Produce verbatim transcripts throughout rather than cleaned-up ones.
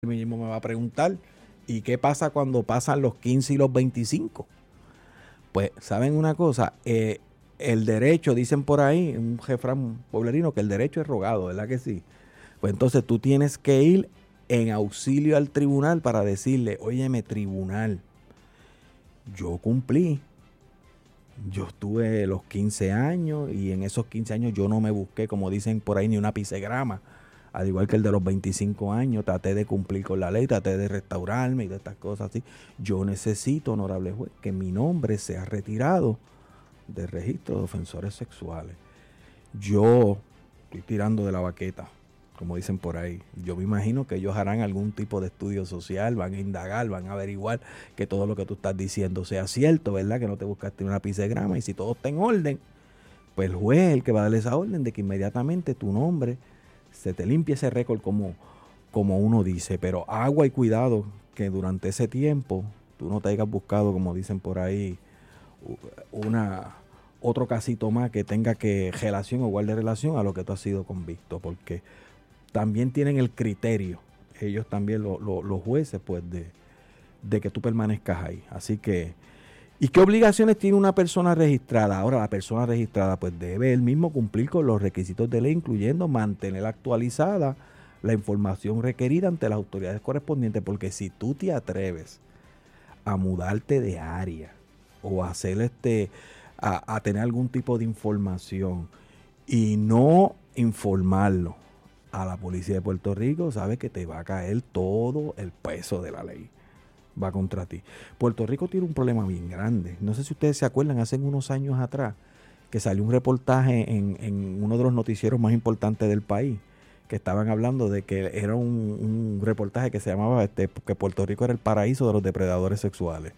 mismo me va a preguntar, ¿y qué pasa cuando pasan los quince y los veinticinco? Pues, ¿saben una cosa? Eh, el derecho, dicen por ahí, un refrán pueblerino, que el derecho es rogado, ¿verdad que sí? Pues entonces tú tienes que ir en auxilio al tribunal para decirle, óyeme, tribunal, yo cumplí, yo estuve los quince años y en esos quince años yo no me busqué, como dicen por ahí, ni una pisegrama. Al igual que el de los veinticinco años, traté de cumplir con la ley, traté de restaurarme y de estas cosas así. Yo necesito, honorable juez, que mi nombre sea retirado del registro de ofensores sexuales. Yo estoy tirando de la baqueta, como dicen por ahí. Yo me imagino que ellos harán algún tipo de estudio social, van a indagar, van a averiguar que todo lo que tú estás diciendo sea cierto, ¿verdad? Que no te buscaste una pisegrama y si todo está en orden, pues el juez es el que va a darle esa orden de que inmediatamente tu nombre se te limpie ese récord como, como uno dice, pero agua y cuidado que durante ese tiempo tú no te hayas buscado, como dicen por ahí, una otro casito más que tenga que relación o guarde relación a lo que tú has sido convicto, porque también tienen el criterio, ellos también lo, lo, los jueces, pues de, de que tú permanezcas ahí. Así que, ¿y qué obligaciones tiene una persona registrada? Ahora, la persona registrada pues debe él mismo cumplir con los requisitos de ley, incluyendo mantener actualizada la información requerida ante las autoridades correspondientes, porque si tú te atreves a mudarte de área o a hacer este, a, a tener algún tipo de información y no informarlo a la policía de Puerto Rico, sabes que te va a caer todo el peso de la ley. Va contra ti. Puerto Rico tiene un problema bien grande. No sé si ustedes se acuerdan, hace unos años atrás, que salió un reportaje en, en uno de los noticieros más importantes del país, que estaban hablando de que era un, un reportaje que se llamaba este, que Puerto Rico era el paraíso de los depredadores sexuales.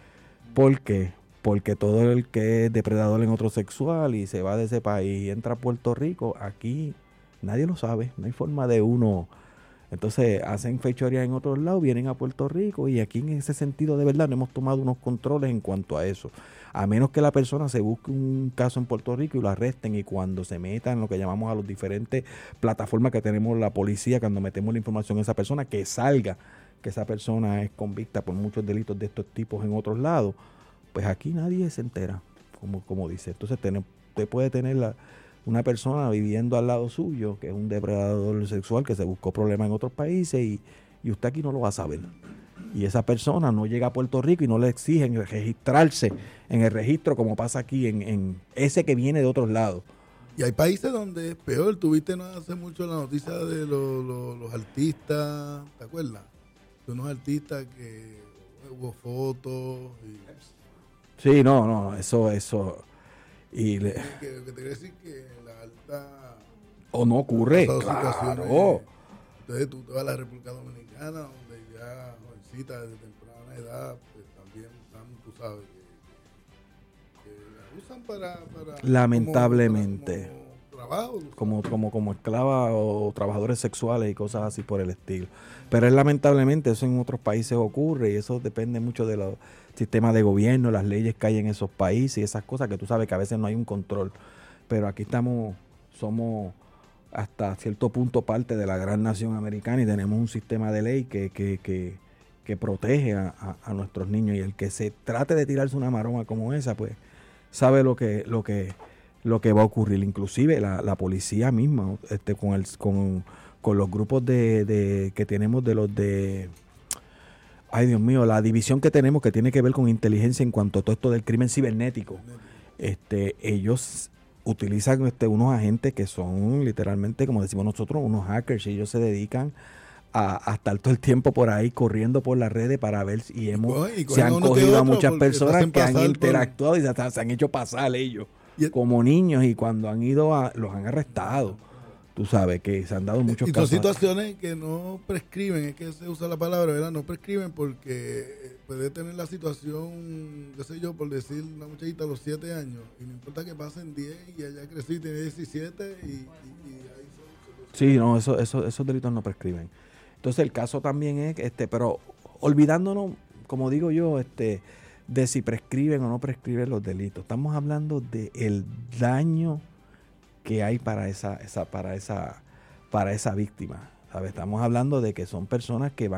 ¿Por qué? Porque todo el que es depredador en otro sexual y se va de ese país y entra a Puerto Rico, aquí nadie lo sabe, no hay forma de uno. Entonces hacen fechorías en otros lados, vienen a Puerto Rico y aquí en ese sentido de verdad no hemos tomado unos controles en cuanto a eso. A menos que la persona se busque un caso en Puerto Rico y lo arresten y cuando se metan en lo que llamamos a las diferentes plataformas que tenemos la policía, cuando metemos la información a esa persona, que salga que esa persona es convicta por muchos delitos de estos tipos en otros lados, pues aquí nadie se entera, como, como dice. Entonces usted puede tener la... una persona viviendo al lado suyo, que es un depredador sexual, que se buscó problemas en otros países y, y usted aquí no lo va a saber. Y esa persona no llega a Puerto Rico y no le exigen registrarse en el registro como pasa aquí en, en ese que viene de otros lados. Y hay países donde es peor. Tuviste no hace mucho la noticia de los, los, los artistas, ¿te acuerdas? De unos artistas que hubo fotos. Y... Sí, no, no, eso, eso... Y le... que, que te quiere decir que la alta o no ocurre, claro. Entonces tú te vas a la República Dominicana donde ya jovencitas de temprana edad pues también están, tú sabes que, que la usan para, para lamentablemente como, como trabajo, como, como, como esclavas o trabajadores sexuales y cosas así por el estilo. Pero es lamentablemente eso en otros países ocurre y eso depende mucho de los sistemas de gobierno, las leyes que hay en esos países y esas cosas que tú sabes que a veces no hay un control. Pero aquí estamos, somos hasta cierto punto parte de la gran nación americana y tenemos un sistema de ley que, que, que, que protege a, a, a nuestros niños, y el que se trate de tirarse una maroma como esa, pues sabe lo que, lo que, lo que va a ocurrir. Inclusive la, la policía misma, este, con el, con, con los grupos de, de que tenemos de los de ay Dios mío, la división que tenemos que tiene que ver con inteligencia en cuanto a todo esto del crimen cibernético, este, ellos utilizan este, unos agentes que son literalmente, como decimos nosotros, unos hackers, y ellos se dedican a, a estar todo el tiempo por ahí corriendo por las redes para ver si y hemos y se han cogido a muchas personas que han interactuado por... y se, se han hecho pasar ellos el... como niños, y cuando han ido a, los han arrestado. Tú sabes que se han dado muchos y casos. Y son situaciones que no prescriben, es que se usa la palabra, ¿verdad? No prescriben porque puede tener la situación, qué sé yo, por decir una muchachita a los siete años, y no importa que pasen diez y haya crecido y tiene diecisiete y, y, y ahí son... Sí, no, eso, eso, esos delitos no prescriben. Entonces el caso también es, este, pero olvidándonos, como digo yo, este, de si prescriben o no prescriben los delitos. Estamos hablando de el daño que hay para esa, esa, para esa, para esa víctima. ¿Sabe? Estamos hablando de que son personas que van